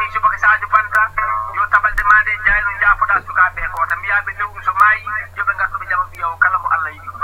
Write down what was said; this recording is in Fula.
subaka Sadio Banta yo tabalde mande jayno jaafoɗa sukaɓe ko tan mbiyaɓe lewru so maayi yoɓe gartoɓe jama mbiya o kala mo Allah yiɗi